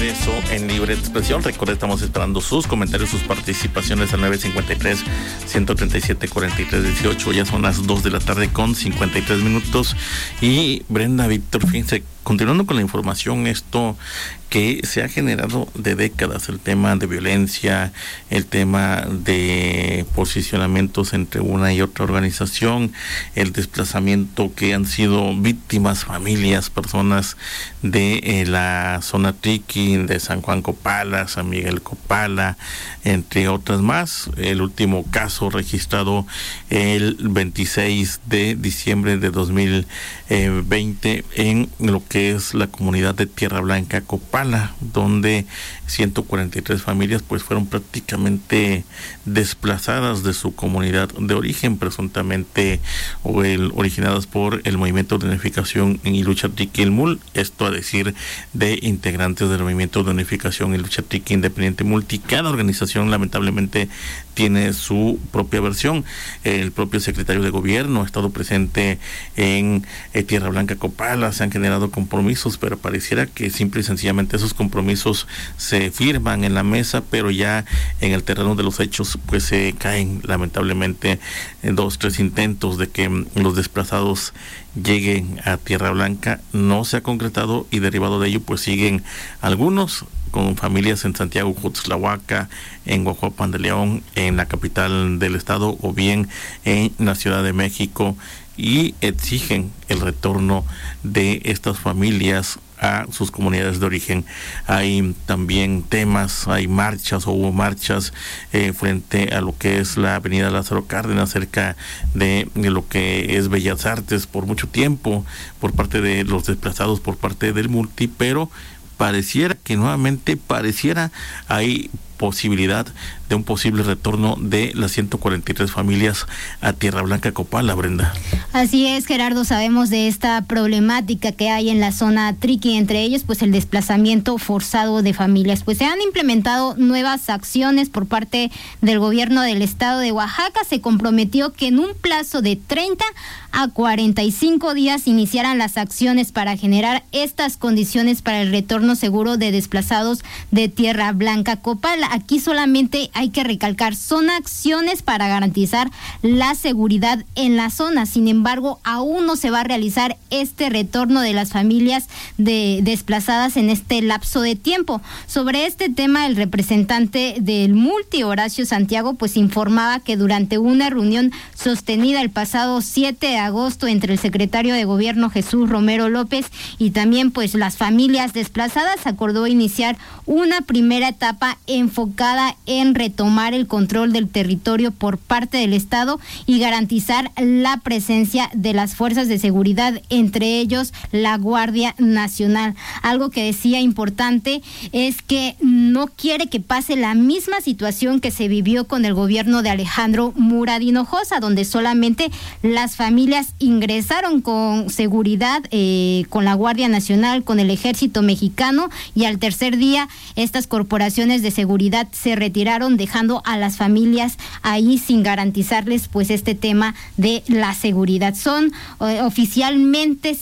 regreso en Libre Expresión. Recuerda, estamos esperando sus comentarios, sus participaciones al 953-137-4318. Ya son las 2 de la tarde con 53 minutos. Y Brenda, Víctor, fíjense, continuando con la información, esto que se ha generado de décadas, el tema de violencia, el tema de posicionamientos entre una y otra organización, el desplazamiento que han sido víctimas, familias, personas de la zona Triqui, de San Juan Copala, San Miguel Copala, entre otras más. El último caso registrado el 26 de diciembre de 2020 en lo que es la comunidad de Tierra Blanca, Copala, donde 143 familias pues fueron prácticamente desplazadas de su comunidad de origen, presuntamente originadas por el Movimiento de Unificación y Lucha Triqui, el MUL, esto a decir de integrantes del Movimiento de Unificación y Lucha Triqui Independiente Multi. Cada organización lamentablemente tiene su propia versión. El propio secretario de gobierno ha estado presente en Tierra Blanca, Copala. Se han generado compromisos, pero pareciera que simple y sencillamente esos compromisos se firman en la mesa, pero ya en el terreno de los hechos pues se caen lamentablemente 2-3 intentos de que los desplazados lleguen a Tierra Blanca. No se ha concretado y derivado de ello pues siguen algunos con familias en Santiago Jutztlahuaca, en Guajuapan de León, en la capital del estado o bien en la Ciudad de México, y exigen el retorno de estas familias a sus comunidades de origen. Hay también temas, hay marchas o hubo marchas frente a lo que es la avenida Lázaro Cárdenas, cerca de lo que es Bellas Artes, por mucho tiempo por parte de los desplazados, por parte del Multi, pero pareciera que nuevamente hay posibilidad de un posible retorno de las 143 familias a Tierra Blanca, Copala, Brenda. Así es, Gerardo, sabemos de esta problemática que hay en la zona Triqui, entre ellos pues el desplazamiento forzado de familias. Pues se han implementado nuevas acciones por parte del gobierno del estado de Oaxaca. Se comprometió que en un plazo de 30 a 45 días iniciaran las acciones para generar estas condiciones para el retorno seguro de desplazados de Tierra Blanca, Copala. Aquí solamente hay que recalcar, son acciones para garantizar la seguridad en la zona. Sin embargo, aún no se va a realizar este retorno de las familias desplazadas en este lapso de tiempo. Sobre este tema, el representante del Multi, Horacio Santiago, pues informaba que durante una reunión sostenida el pasado 7 de agosto entre el secretario de Gobierno Jesús Romero López y también pues las familias desplazadas, acordó iniciar una primera etapa enfocada en retomar el control del territorio por parte del Estado y garantizar la presencia de las fuerzas de seguridad, entre ellos la Guardia Nacional. Algo que decía importante es que no quiere que pase la misma situación que se vivió con el gobierno de Alejandro Murat Hinojosa, donde solamente las familias ingresaron con seguridad, con la Guardia Nacional, con el Ejército Mexicano, y al tercer día estas corporaciones de seguridad se retiraron, dejando a las familias ahí sin garantizarles pues este tema de la seguridad. Son oficialmente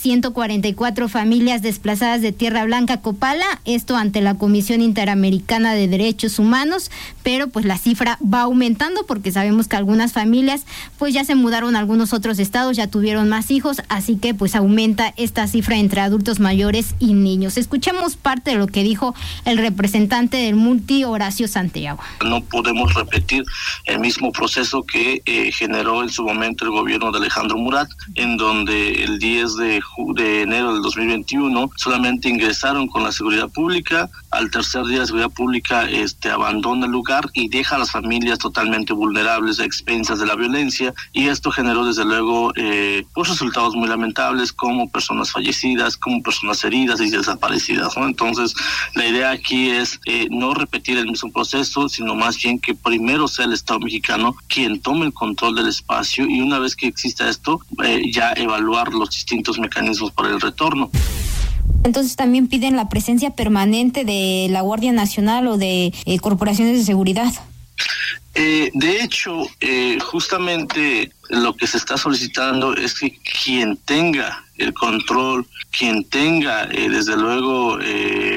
144 familias desplazadas de Tierra Blanca, Copala, esto ante la Comisión Interamericana de Derechos Humanos, pero pues la cifra va aumentando porque sabemos que algunas familias pues ya se mudaron a algunos otros estados, ya tuvieron más hijos, así que pues aumenta esta cifra entre adultos mayores y niños. Escuchemos parte de lo que dijo el representante del Multi, Horacio Santiago. No podemos repetir el mismo proceso que generó en su momento el gobierno de Alejandro Murat, en donde el 10 de enero del 2021 solamente ingresaron con la seguridad pública. Al tercer día la seguridad pública abandona el lugar y deja a las familias totalmente vulnerables a expensas de la violencia, y esto generó desde luego pues resultados muy lamentables, como personas fallecidas, como personas heridas y desaparecidas, ¿no? Entonces la idea aquí es no repetir el mismo proceso, sino más bien que primero sea el Estado mexicano quien tome el control del espacio, y una vez que exista esto ya evaluar los distintos mecanismos para el retorno. Entonces también piden la presencia permanente de la Guardia Nacional o de corporaciones de seguridad. De hecho, justamente lo que se está solicitando es que quien tenga el control, quien tenga desde luego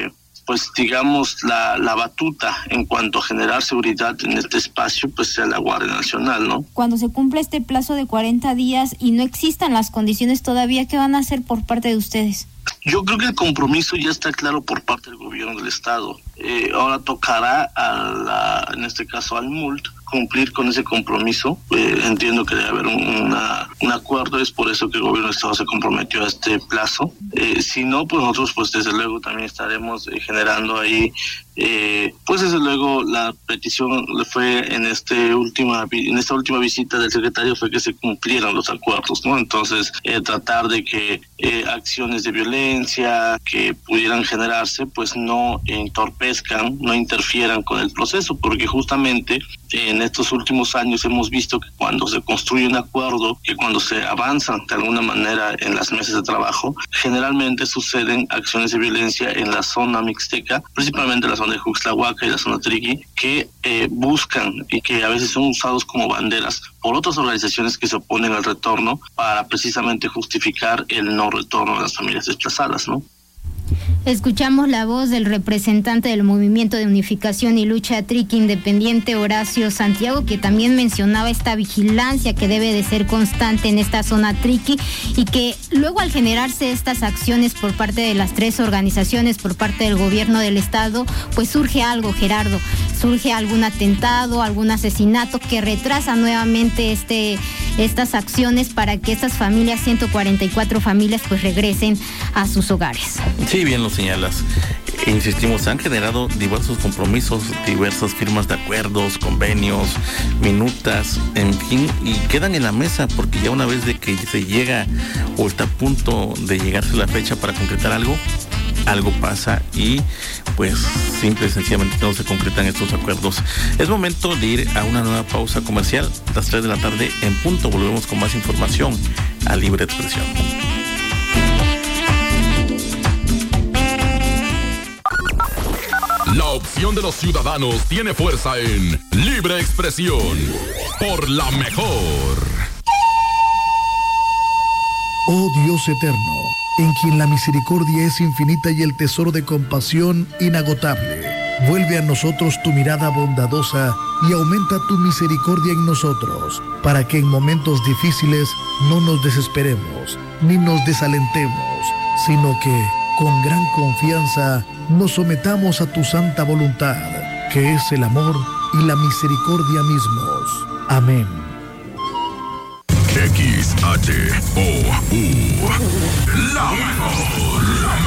pues digamos la batuta en cuanto a generar seguridad en este espacio, pues sea la Guardia Nacional, ¿no? Cuando se cumple este plazo de 40 días y no existan las condiciones todavía, ¿qué van a hacer por parte de ustedes? Yo creo que el compromiso ya está claro por parte del gobierno del estado. Ahora tocará en este caso al MULT, cumplir con ese compromiso. Entiendo que debe haber un acuerdo, es por eso que el gobierno del estado se comprometió a este plazo. Si no, pues nosotros pues desde luego también estaremos generando ahí, pues desde luego la petición fue en esta última visita del secretario fue que se cumplieran los acuerdos, ¿no? Entonces tratar de que acciones de violencia que pudieran generarse pues no entorpezcan, no interfieran con el proceso, porque justamente en estos últimos años hemos visto que cuando se construye un acuerdo, que cuando se avanza de alguna manera en las mesas de trabajo, generalmente suceden acciones de violencia en la zona mixteca, principalmente en la zona de Juxtlahuaca y la zona Triqui, que buscan y que a veces son usados como banderas por otras organizaciones que se oponen al retorno para precisamente justificar el no retorno de las familias desplazadas, ¿no? Escuchamos la voz del representante del Movimiento de Unificación y Lucha Triqui Independiente, Horacio Santiago, que también mencionaba esta vigilancia que debe de ser constante en esta zona Triqui y que luego al generarse estas acciones por parte de las tres organizaciones, por parte del gobierno del estado, pues surge algo, Gerardo, surge algún atentado, algún asesinato que retrasa nuevamente estas acciones para que estas familias, 144 familias, pues regresen a sus hogares. Sí, bien lo señalas. Insistimos, se han generado diversos compromisos, diversas firmas de acuerdos, convenios, minutas, en fin, y quedan en la mesa porque ya una vez de que se llega o está a punto de llegarse la fecha para concretar algo pasa y pues simple y sencillamente no se concretan estos acuerdos. Es momento de ir a una nueva pausa comercial. A las 3 de la tarde en punto volvemos con más información a Libre Expresión. La opción de los ciudadanos tiene fuerza en Libre Expresión por la mejor. Oh Dios eterno, en quien la misericordia es infinita y el tesoro de compasión inagotable, vuelve a nosotros tu mirada bondadosa y aumenta tu misericordia en nosotros, para que en momentos difíciles no nos desesperemos ni nos desalentemos, sino que con gran confianza nos sometamos a tu santa voluntad, que es el amor y la misericordia mismos. Amén. XHOU, la mejor,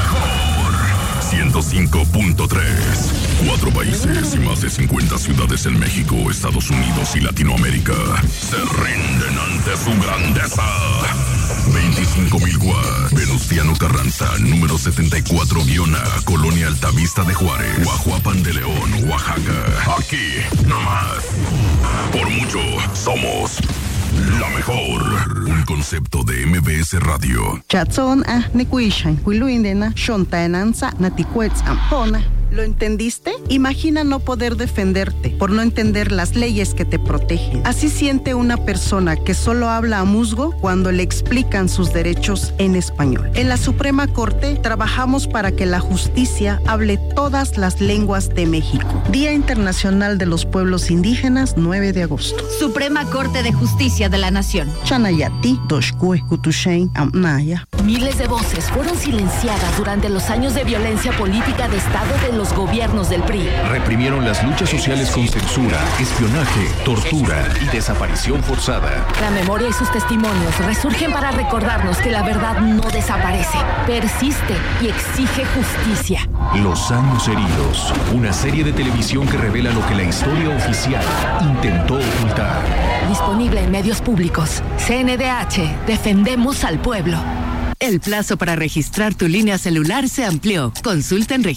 105.3. 4 países y más de 50 ciudades en México, Estados Unidos y Latinoamérica se rinden ante su grandeza. 25,000 watts. Venustiano Carranza, número 74-A, Colonia Altavista de Juárez, Guajuapan de León, Oaxaca. Aquí, nomás. Por mucho, somos la mejor. Un concepto de MBS Radio. Chatson nekuishan, huiluindena, shontaenanza, naticuetz ampona. ¿Lo entendiste? Imagina no poder defenderte por no entender las leyes que te protegen. Así siente una persona que solo habla a musgo cuando le explican sus derechos en español. En la Suprema Corte trabajamos para que la justicia hable todas las lenguas de México. Día Internacional de los Pueblos Indígenas, 9 de agosto. Suprema Corte de Justicia de la Nación. Chanayati, Doshkue, Kutushein, Amnaya. Miles de voces fueron silenciadas durante los años de violencia política de Estado de los gobiernos del PRI. Reprimieron las luchas sociales con censura, espionaje, tortura y desaparición forzada. La memoria y sus testimonios resurgen para recordarnos que la verdad no desaparece, persiste y exige justicia. Los años heridos, una serie de televisión que revela lo que la historia oficial intentó ocultar. Disponible en medios públicos. CNDH, defendemos al pueblo. El plazo para registrar tu línea celular se amplió. Consulta en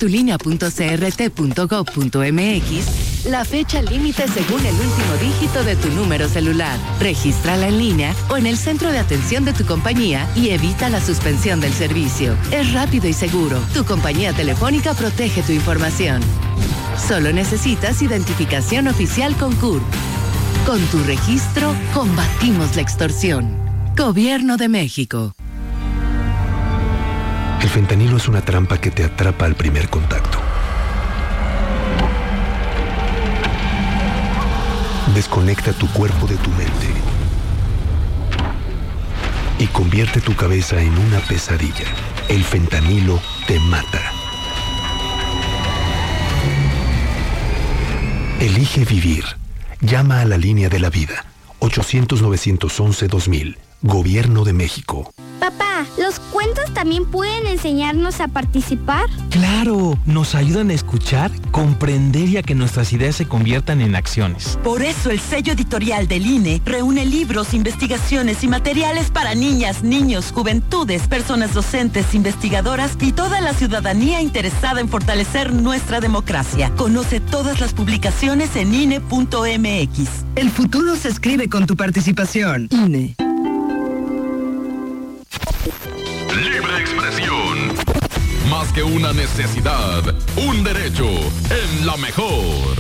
registratulinea.crt.gov.mx la fecha límite según el último dígito de tu número celular. Regístrala en línea o en el centro de atención de tu compañía y evita la suspensión del servicio. Es rápido y seguro. Tu compañía telefónica protege tu información. Solo necesitas identificación oficial con CURP. Con tu registro, combatimos la extorsión. Gobierno de México. El fentanilo es una trampa que te atrapa al primer contacto. desconecta tu cuerpo de tu mente y convierte tu cabeza en una pesadilla. El fentanilo te mata. Elige vivir. Llama a la línea de la vida. 800-911-2000. Gobierno de México. Papá, ¿los cuentos también pueden enseñarnos a participar? ¡Claro! Nos ayudan a escuchar, comprender y a que nuestras ideas se conviertan en acciones. Por eso el sello editorial del INE reúne libros, investigaciones y materiales para niñas, niños, juventudes, personas docentes, investigadoras y toda la ciudadanía interesada en fortalecer nuestra democracia. Conoce todas las publicaciones en INE.mx. El futuro se escribe con tu participación. INE. Libre expresión. Más que una necesidad, un derecho en la mejor.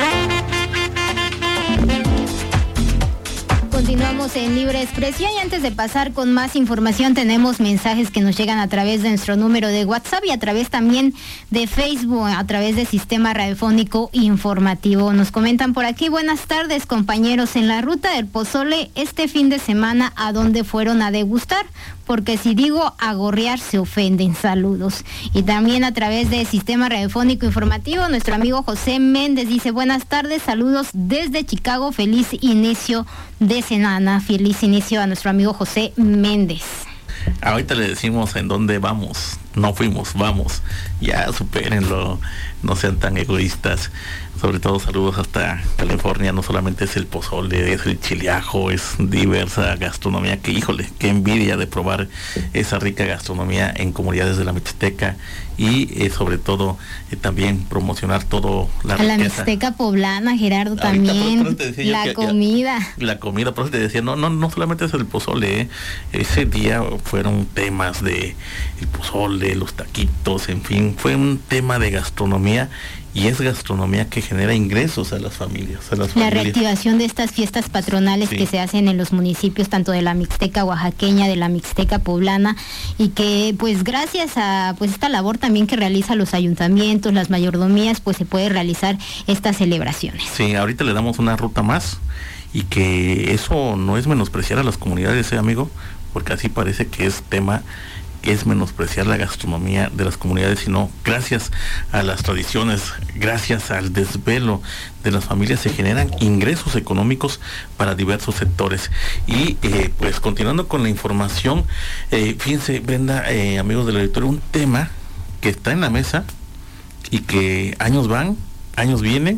Continuamos en Libre Expresión y antes de pasar con más información tenemos mensajes que nos llegan a través de nuestro número de WhatsApp y a través también de Facebook, a través del Sistema Radiofónico Informativo. Nos comentan por aquí: buenas tardes, compañeros, en la ruta del pozole este fin de semana, ¿a dónde fueron a degustar? Porque si digo a gorrear se ofenden. Saludos. Y también a través del Sistema Radiofónico Informativo, nuestro amigo José Méndez dice: buenas tardes, saludos desde Chicago, feliz inicio de semana. Feliz inicio a nuestro amigo José Méndez. Ahorita le decimos en dónde vamos. No fuimos, vamos. Ya supérenlo, no sean tan egoístas. Sobre todo saludos hasta California. No solamente es el pozole, es el chileajo, es diversa gastronomía. Que híjole, qué envidia de probar esa rica gastronomía en comunidades de la Mixteca. Y sobre todo también promocionar todo la Mixteca poblana, Gerardo. Ahorita, también la comida. La comida, por eso te decía, no solamente es el pozole, ese día fueron temas de el pozole, los taquitos, en fin, fue un tema de gastronomía. Y es gastronomía que genera ingresos a las familias. La reactivación de estas fiestas patronales que se hacen en los municipios, tanto de la Mixteca oaxaqueña, de la Mixteca poblana, y que pues gracias a pues esta labor también que realizan los ayuntamientos, las mayordomías, pues se puede realizar estas celebraciones. Sí, ahorita le damos una ruta más, y que eso no es menospreciar a las comunidades, amigo, porque así parece que es tema que es menospreciar la gastronomía de las comunidades, sino gracias a las tradiciones, gracias al desvelo de las familias se generan ingresos económicos para diversos sectores. Y pues continuando con la información, fíjense, Brenda, amigos del auditorio, un tema que está en la mesa y que años van, años vienen.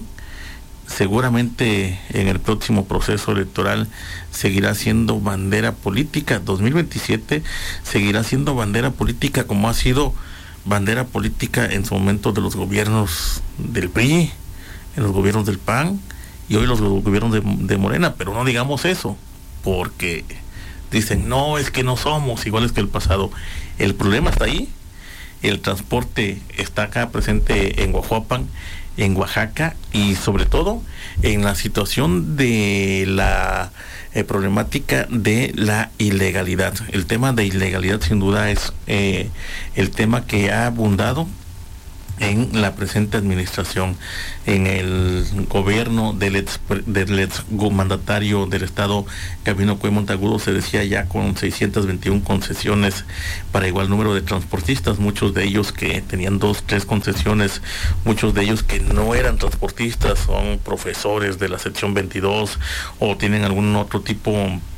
Seguramente en el próximo proceso electoral seguirá siendo bandera política. 2027 seguirá siendo bandera política, como ha sido bandera política en su momento de los gobiernos del PRI, en los gobiernos del PAN y hoy los gobiernos de Morena. Pero no digamos eso, porque dicen, no, es que no somos iguales que el pasado. El problema está ahí. El transporte está acá presente en Guajuapan, en Oaxaca, y sobre todo en la situación de la problemática de la ilegalidad. El tema de ilegalidad sin duda es el tema que ha abundado en la presente administración, en el gobierno del ex mandatario del estado, Gabino Cue Monteagudo, se decía ya con 621 concesiones para igual número de transportistas, muchos de ellos que tenían 2, 3 concesiones, muchos de ellos que no eran transportistas, son profesores de la sección 22 o tienen algún otro tipo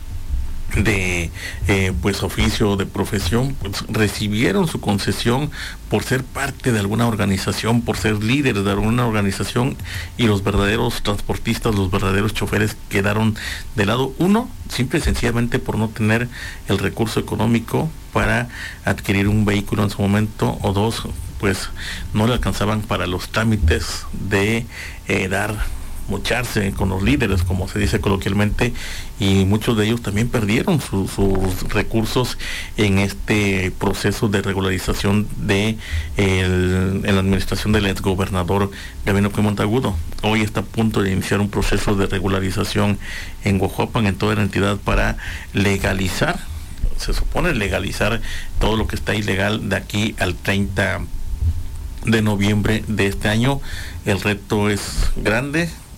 de pues oficio, de profesión, pues recibieron su concesión por ser parte de alguna organización, por ser líderes de alguna organización, y los verdaderos transportistas, los verdaderos choferes quedaron de lado. Uno, simple y sencillamente por no tener el recurso económico para adquirir un vehículo en su momento, o dos, pues no le alcanzaban para los trámites de mocharse con los líderes, como se dice coloquialmente, y muchos de ellos también perdieron sus recursos en este proceso de regularización en la administración del exgobernador Gabino Cue Monteagudo. Hoy está a punto de iniciar un proceso de regularización en Guajuapan, en toda la entidad, para legalizar, se supone legalizar todo lo que está ilegal de aquí al 30 de noviembre de este año. El reto es grande.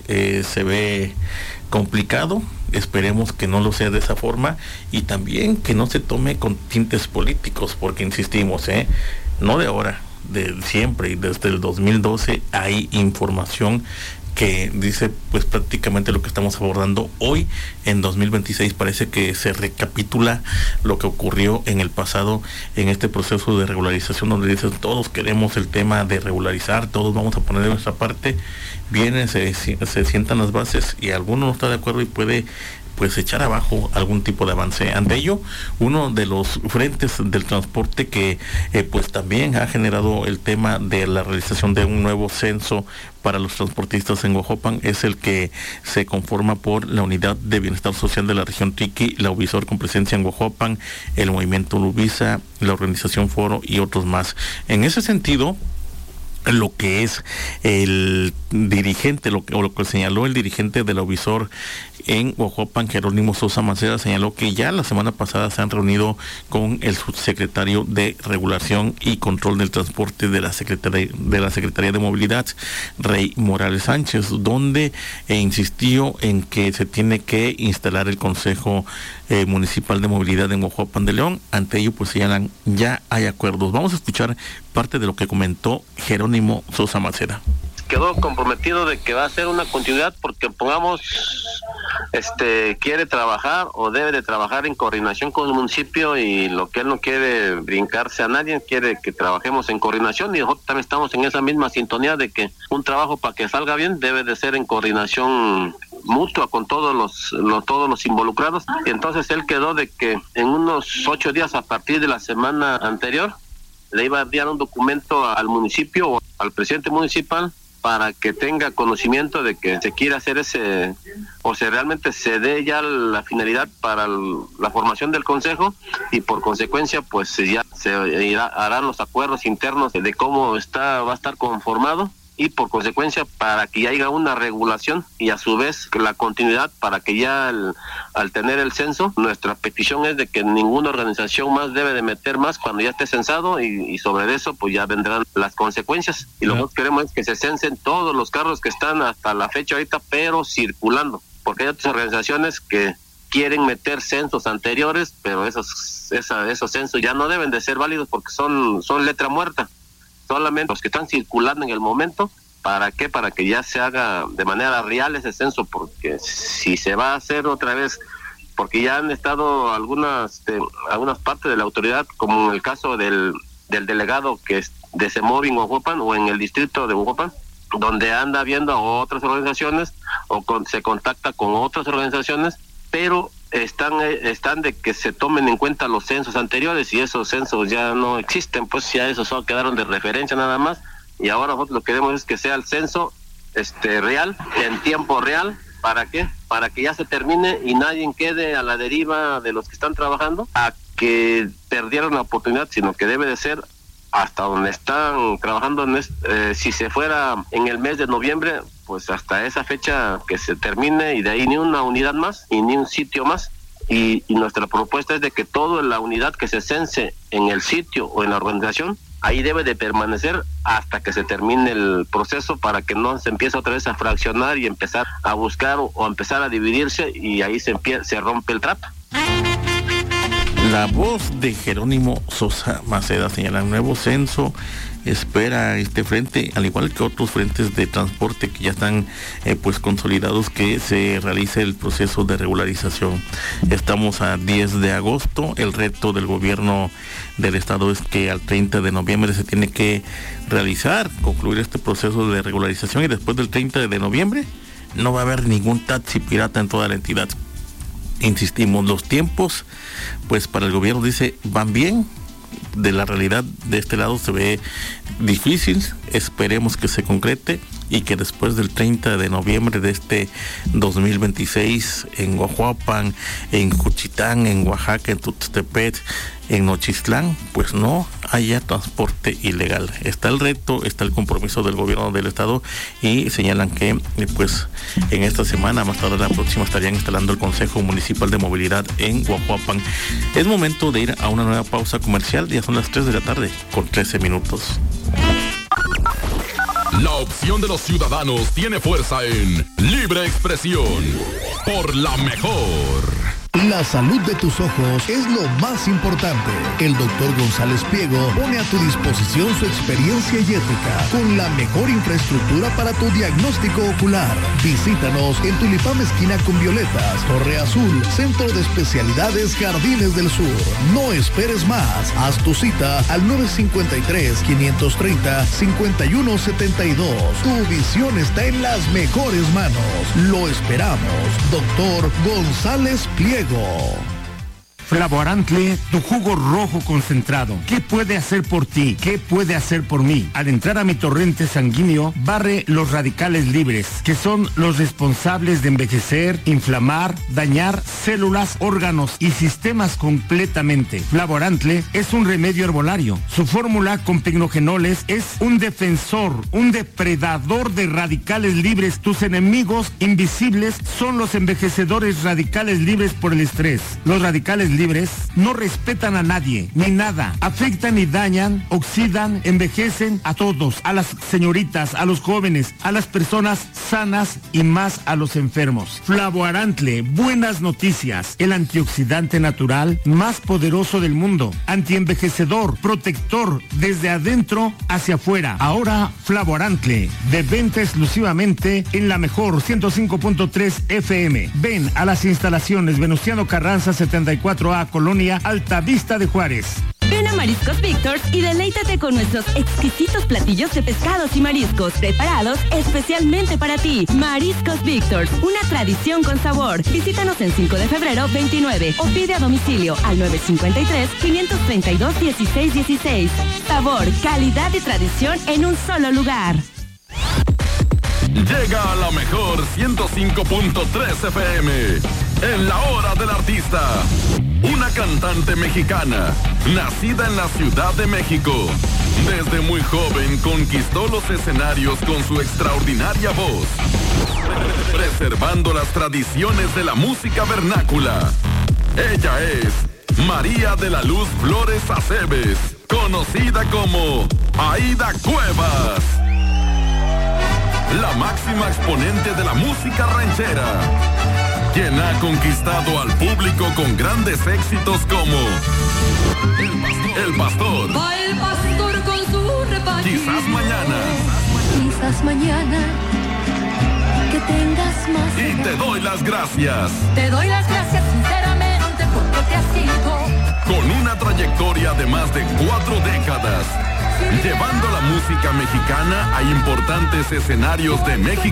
se ve complicado. Esperemos que no lo sea de esa forma y también que no se tome con tintes políticos, porque insistimos, no de ahora, de siempre y desde el 2012 hay información que dice pues prácticamente lo que estamos abordando hoy. En 2026 parece que se recapitula lo que ocurrió en el pasado en este proceso de regularización, donde dicen todos queremos el tema de regularizar, todos vamos a poner de nuestra parte. Vienen, se sientan las bases y alguno no está de acuerdo y puede pues echar abajo algún tipo de avance. Ante ello, uno de los frentes del transporte que pues también ha generado el tema de la realización de un nuevo censo para los transportistas en Huajuapan es el que se conforma por la Unidad de Bienestar Social de la Región Triqui, la Uvisor con presencia en Huajuapan, el Movimiento Lubisa, la Organización Foro y otros más. En ese sentido, lo que es el dirigente, lo que señaló el dirigente de la Uvisor en Huajuapan, Jerónimo Sosa Maceda, señaló que ya la semana pasada se han reunido con el subsecretario de Regulación y Control del Transporte de la Secretaría de Movilidad, Rey Morales Sánchez, donde insistió en que se tiene que instalar el Consejo Municipal de Movilidad en Huajuapan de León. Ante ello, pues señalan, ya hay acuerdos. Vamos a escuchar parte de lo que comentó Jerónimo Sosa Maceda. Quedó comprometido de que va a ser una continuidad porque pongamos, quiere trabajar o debe de trabajar en coordinación con el municipio, y lo que él no quiere brincarse a nadie, quiere que trabajemos en coordinación, y nosotros también estamos en esa misma sintonía de que un trabajo para que salga bien debe de ser en coordinación mutua con todos los involucrados. Y entonces él quedó de que en unos 8 días a partir de la semana anterior le iba a enviar un documento al municipio o al presidente municipal para que tenga conocimiento de que se quiere hacer ese, o se realmente se dé ya la finalidad para la formación del consejo, y por consecuencia pues ya se harán los acuerdos internos de cómo va a estar conformado, y por consecuencia para que ya haya una regulación y a su vez la continuidad para que ya al tener el censo, nuestra petición es de que ninguna organización más debe de meter más cuando ya esté censado, y sobre eso pues ya vendrán las consecuencias. Y lo que queremos es que se censen todos los carros que están hasta la fecha ahorita, pero circulando, porque hay otras organizaciones que quieren meter censos anteriores, pero esos censos ya no deben de ser válidos porque son letra muerta. Solamente los que están circulando en el momento. ¿Para qué? Para que ya se haga de manera real ese censo, porque si se va a hacer otra vez, porque ya han estado algunas partes de la autoridad, como en el caso del delegado que es de Semovi en Huajuapan o en el distrito de Huajuapan, donde anda viendo a otras organizaciones o se contacta con otras organizaciones, pero están de que se tomen en cuenta los censos anteriores, y esos censos ya no existen, pues ya esos solo quedaron de referencia nada más, y ahora nosotros lo que queremos es que sea el censo real, en tiempo real. ¿Para qué? Para que ya se termine y nadie quede a la deriva de los que están trabajando a que perdieron la oportunidad, sino que debe de ser hasta donde están trabajando. Si se fuera en el mes de noviembre, pues hasta esa fecha que se termine, y de ahí ni una unidad más y ni un sitio más. Y nuestra propuesta es de que toda la unidad que se cense en el sitio o en la organización, ahí debe de permanecer hasta que se termine el proceso, para que no se empiece otra vez a fraccionar y empezar a buscar o empezar a dividirse, y ahí se rompe el trato. La voz de Jerónimo Sosa Maceda señala: un nuevo censo espera este frente, al igual que otros frentes de transporte que ya están pues consolidados, que se realice el proceso de regularización. Estamos a 10 de agosto, el reto del gobierno del estado es que al 30 de noviembre se tiene que concluir este proceso de regularización, y después del 30 de noviembre no va a haber ningún taxi pirata en toda la entidad. Insistimos, los tiempos pues para el gobierno dice van bien, de la realidad de este lado se ve difícil. Esperemos que se concrete y que después del 30 de noviembre de este 2026 en Huajuapan, en Juchitán, en Oaxaca, en Tuxtepec, en Nochistlán, pues no haya transporte ilegal. Está el reto, está el compromiso del gobierno del estado, y señalan que pues en esta semana, más tarde la próxima, estarían instalando el Consejo Municipal de Movilidad en Huajuapan. Es momento de ir a una nueva pausa comercial. Ya son las 3 de la tarde con 13 minutos. La opción de los ciudadanos tiene fuerza en Libre Expresión. Por la mejor. La salud de tus ojos es lo más importante. El Dr. González Pliego pone a tu disposición su experiencia y ética con la mejor infraestructura para tu diagnóstico ocular. Visítanos en Tulipán esquina con Violetas, Torre Azul, Centro de Especialidades Jardines del Sur. No esperes más. Haz tu cita al 953-530-5172. Tu visión está en las mejores manos. Lo esperamos. Dr. González Pliego. Flavoarantle, tu jugo rojo concentrado. ¿Qué puede hacer por ti? ¿Qué puede hacer por mí? Al entrar a mi torrente sanguíneo, barre los radicales libres, que son los responsables de envejecer, inflamar, dañar células, órganos y sistemas completamente. Flavoarantle es un remedio herbolario. Su fórmula con pignogenoles es un defensor, un depredador de radicales libres. Tus enemigos invisibles son los envejecedores radicales libres por el estrés. Los radicales libres no respetan a nadie, ni nada. Afectan y dañan, oxidan, envejecen a todos, a las señoritas, a los jóvenes, a las personas sanas y más a los enfermos. Flavoarantle, buenas noticias. El antioxidante natural más poderoso del mundo. Antienvejecedor, protector, desde adentro hacia afuera. Ahora Flavoarantle, de venta exclusivamente en la mejor 105.3 FM. Ven a las instalaciones Venustiano Carranza 74A, Colonia Altavista de Juárez. Ven a Mariscos Victor's y deleítate con nuestros exquisitos platillos de pescados y mariscos preparados especialmente para ti. Mariscos Victor's, una tradición con sabor. Visítanos en 5 de febrero 29 o pide a domicilio al 953-532-1616. Sabor, calidad y tradición en un solo lugar. Llega a la mejor 105.3 FM. En la hora del artista. Una cantante mexicana, nacida en la Ciudad de México. Desde muy joven conquistó los escenarios con su extraordinaria voz, preservando las tradiciones de la música vernácula. Ella es María de la Luz Flores Aceves, conocida como Aida Cuevas. La máxima exponente de la música ranchera, quien ha conquistado al público con grandes éxitos como El Pastor, Va el pastor con su rebaño. Quizás mañana, Quizás mañana que tengas más. y Te doy las gracias. Te doy las gracias sinceramente porque te has ido. Con una trayectoria de más de 4 décadas, llevando la música mexicana a importantes escenarios de México